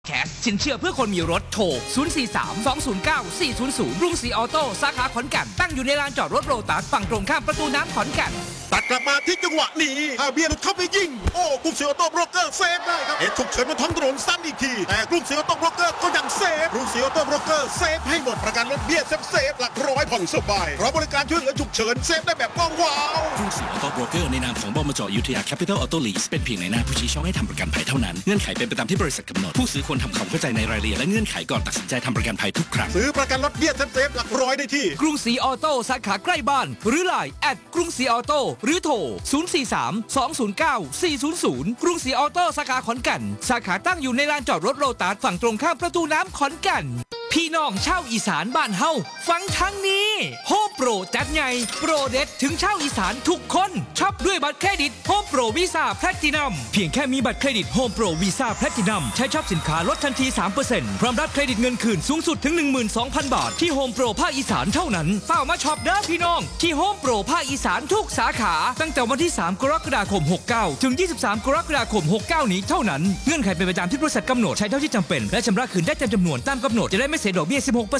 แคสสินเชื่อเพื่อคนมีรถโทร 043-209-400 กรุงศรีออโต้สาขาขอนแก่นตั้งอยู่ในลานจอดรถโลตัสฝั่งตรงข้ามประตูน้ำขอนแก่นตัดกลับมาที่จังหวะนี้ถ้าเบียร์หลุดเข้าไปยิงโอ้กรุงศรีออโต้โบรกเกอร์เซฟได้ครับเหตุฉุกเฉินบนท้องถนนซ้ำอีกทีแต่กรุงศรีออโต้โบรกเกอร์ก็ยังเซฟกรุงศรีออโต้โบรกเกอร์เซฟให้หมดประกันรถเบี้ยเซฟหลักร้อยผ่อนสบายเพราะบริการช่วยเหลือฉุกเฉินเซฟได้แบบว้าวกรุงศรีออโต้โบรกเกอร์ในนามของบมจ.อยุธยาแคปิตอลออโต้ลีสเป็นเพียงในหน้าผู้ชี้ช่องให้ทำประกันภัยเท่านั้นเงื่อนไขเป็นไปตามที่บริษัทกำหนดผู้ซื้อควรทำความเข้าใจในรายละเอียดและเงื่อนไขก่อนตัดสินใจทำประกันภัยทุกครั้งซื้อประกันรถเบี้ยเซฟหลักร้อยได้ที่กรุงศรีออโต้สาขาใกล้บ้านหรือไลน์กรุงศรีออโต้หรือโทร 043-209-400 กรุงศรีออโต้สาขาขอนแก่นสาขาตั้งอยู่ในลานจอดรถโลตัสฝั่งตรงข้ามประตูน้ำขอนแก่นพี่น้องชาวอีสานบ้านเฮาฟังทางนี้โฮมโปรจัดใหญ่โปรเด็ดถึงชาวอีสานทุกคนช็อปด้วยบัตรเครดิตโฮมโปรวีซ่าแพลตินัมเพียงแค่มีบัตรเครดิตโฮมโปรวีซ่าแพลตินัมใช้ช็อปสินค้าลดทันที 3% พร้อมรับเครดิตเงินคืนสูงสุดถึง 12,000 บาทที่โฮมโปรภาคอีสานเท่านั้นเฝ้ามาช็อปเด้อพี่น้องที่โฮมโปรภาคอีสานทุกสาขาตั้งแต่วันที่ 3 กรกฎาคม 69 ถึง 23 กรกฎาคม 69 นี้เท่านั้นเงื่อนไขเป็นไปตามที่บริษัทกำหนดใช้เท่าที่จำเป็นและชำระคืนได้เต็มจำนวนตามกำหนดจะได้ไม่เสียดอกเบี้ย 16%